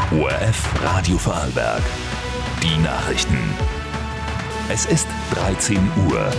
ORF Radio Vorarlberg. Die Nachrichten. Es ist 13 Uhr.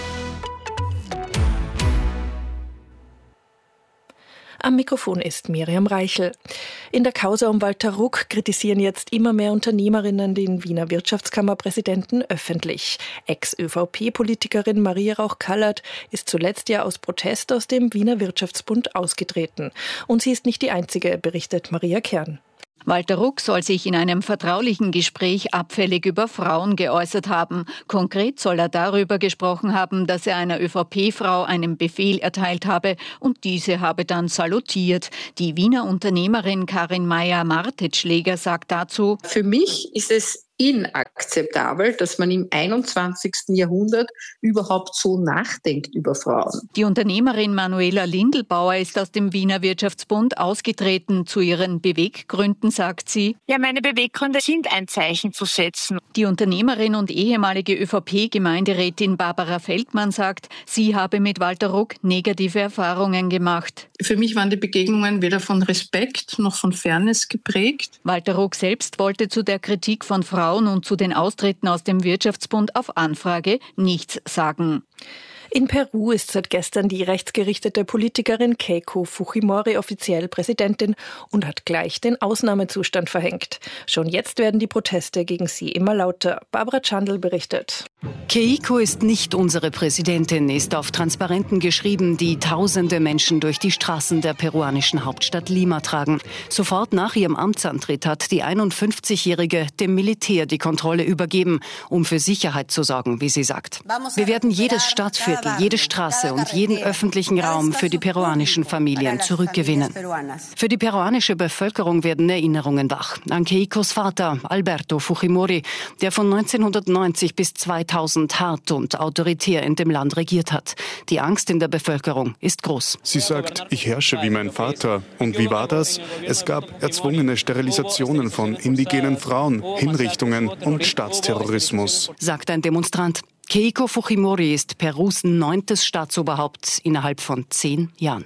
Am Mikrofon ist Miriam Reichel. In der Causa um Walter Ruck kritisieren jetzt immer mehr Unternehmerinnen den Wiener Wirtschaftskammerpräsidenten öffentlich. Ex-ÖVP-Politikerin Maria Rauch-Kallert ist zuletzt ja aus Protest aus dem Wiener Wirtschaftsbund ausgetreten. Und sie ist nicht die einzige, berichtet Maria Kern. Walter Ruck soll sich in einem vertraulichen Gespräch abfällig über Frauen geäußert haben. Konkret soll er darüber gesprochen haben, dass er einer ÖVP-Frau einen Befehl erteilt habe und diese habe dann salutiert. Die Wiener Unternehmerin Karin Meyer-Martetschläger sagt dazu: Für mich ist es inakzeptabel, dass man im 21. Jahrhundert überhaupt so nachdenkt über Frauen. Die Unternehmerin Manuela Lindelbauer ist aus dem Wiener Wirtschaftsbund ausgetreten. Zu ihren Beweggründen sagt sie: Ja, meine Beweggründe sind, ein Zeichen zu setzen. Die Unternehmerin und ehemalige ÖVP-Gemeinderätin Barbara Feldmann sagt, sie habe mit Walter Ruck negative Erfahrungen gemacht. Für mich waren die Begegnungen weder von Respekt noch von Fairness geprägt. Walter Ruck selbst wollte zu der Kritik von Frauen und zu den Austritten aus dem Wirtschaftsbund auf Anfrage nichts sagen. In Peru ist seit gestern die rechtsgerichtete Politikerin Keiko Fujimori offiziell Präsidentin und hat gleich den Ausnahmezustand verhängt. Schon jetzt werden die Proteste gegen sie immer lauter. Barbara Chandl berichtet. Keiko ist nicht unsere Präsidentin, ist auf Transparenten geschrieben, die tausende Menschen durch die Straßen der peruanischen Hauptstadt Lima tragen. Sofort nach ihrem Amtsantritt hat die 51-Jährige dem Militär die Kontrolle übergeben, um für Sicherheit zu sorgen, wie sie sagt. Wir werden jedes Stadtviertel, jede Straße und jeden öffentlichen Raum für die peruanischen Familien zurückgewinnen. Für die peruanische Bevölkerung werden Erinnerungen wach an Keikos Vater, Alberto Fujimori, der von 1990 bis 2000 hart und autoritär in dem Land regiert hat. Die Angst in der Bevölkerung ist groß. Sie sagt, ich herrsche wie mein Vater. Und wie war das? Es gab erzwungene Sterilisationen von indigenen Frauen, Hinrichtungen und Staatsterrorismus, sagt ein Demonstrant. Keiko Fujimori ist Perus 9. Staatsoberhaupt innerhalb von 10 Jahren.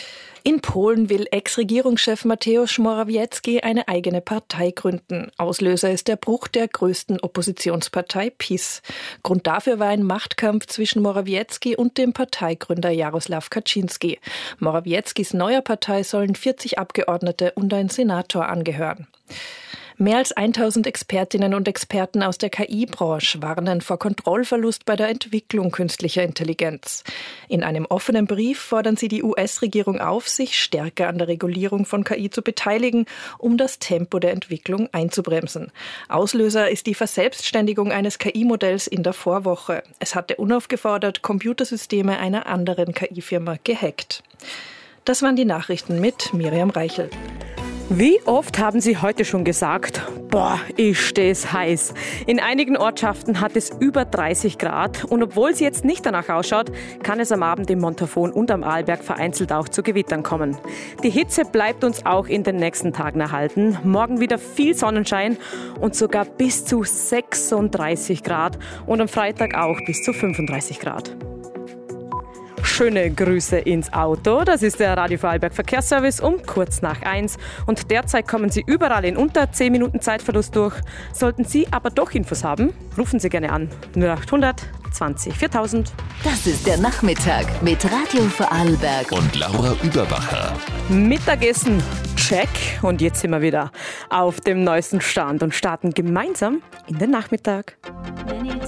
In Polen will Ex-Regierungschef Mateusz Morawiecki eine eigene Partei gründen. Auslöser ist der Bruch der größten Oppositionspartei PiS. Grund dafür war ein Machtkampf zwischen Morawiecki und dem Parteigründer Jarosław Kaczyński. Morawieckis neuer Partei sollen 40 Abgeordnete und ein Senator angehören. Mehr als 1000 Expertinnen und Experten aus der KI-Branche warnen vor Kontrollverlust bei der Entwicklung künstlicher Intelligenz. In einem offenen Brief fordern sie die US-Regierung auf, sich stärker an der Regulierung von KI zu beteiligen, um das Tempo der Entwicklung einzubremsen. Auslöser ist die Verselbstständigung eines KI-Modells in der Vorwoche. Es hatte unaufgefordert Computersysteme einer anderen KI-Firma gehackt. Das waren die Nachrichten mit Miriam Reichel. Wie oft haben Sie heute schon gesagt, boah, ist das heiß. In einigen Ortschaften hat es über 30 Grad und obwohl es jetzt nicht danach ausschaut, kann es am Abend im Montafon und am Arlberg vereinzelt auch zu Gewittern kommen. Die Hitze bleibt uns auch in den nächsten Tagen erhalten. Morgen wieder viel Sonnenschein und sogar bis zu 36 Grad und am Freitag auch bis zu 35 Grad. Schöne Grüße ins Auto. Das ist der Radio Vorarlberg Verkehrsservice um kurz nach 1. Und derzeit kommen Sie überall in unter 10 Minuten Zeitverlust durch. Sollten Sie aber doch Infos haben, rufen Sie gerne an 0800 20 4000. Das ist der Nachmittag mit Radio Vorarlberg und Laura Überbacher. Mittagessen, check. Und jetzt sind wir wieder auf dem neuesten Stand und starten gemeinsam in den Nachmittag.